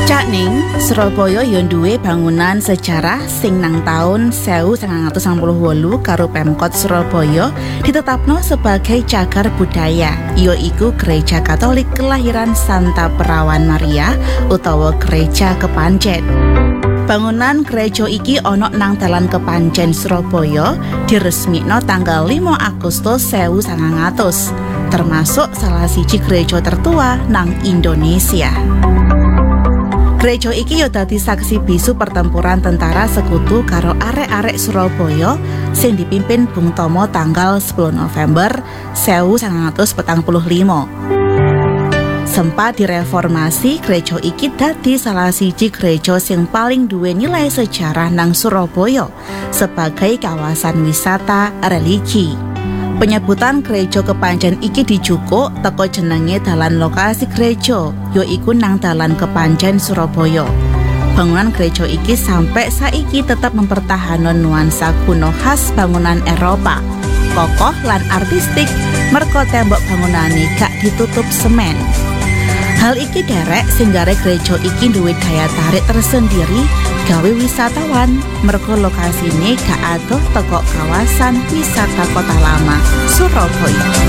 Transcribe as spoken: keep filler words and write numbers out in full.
Cakning, Surabaya yo duwe bangunan sejarah sing nang taun seribu sembilan ratus enam puluh wolu karo Pemkot Surabaya ditetapno sebagai cagar budaya, yaiku Gereja Katolik Kelahiran Santa Perawan Maria utawa Gereja Kepanjen. Bangunan gereja iki ana nang Dalan Kepanjen Surabaya diresmikno tanggal lima Agustus seribu sembilan ratus, termasuk salah siji gereja tertua nang Indonesia. Gereja iki yo dadi saksi bisu pertempuran tentara sekutu karo arek-arek Surabaya sing dipimpin Bung Tomo tanggal sepuluh November seribu sembilan ratus petang puluh lima. Sempat direformasi, gereja iki dadi salah siji gereja sing paling duwe nilai sejarah nang Surabaya sebagai kawasan wisata religi. Penyebutan Gereja Kepanjen iki dijukuk teko jenenge dalan lokasi gereja, yaiku nang Dalan Kepanjen Surabaya. Bangunan gereja iki sampai saiki tetap mempertahankan nuansa kuno khas bangunan Eropa, kokoh lan artistik merga tembok bangunane gak ditutup semen. Hal iki derek sing gare gereja iki duwe daya tarik tersendiri gawe wisatawan merga lokasine gak adoh teko kawasan wisata Kota Lama Surabaya.